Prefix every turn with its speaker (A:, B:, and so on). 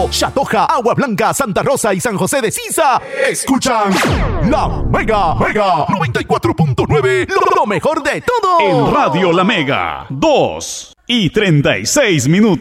A: Chatoja, Agua Blanca, Santa Rosa y San José de Sisa escuchan La Mega 94.9, lo mejor de todo.
B: En Radio La Mega, 2:36.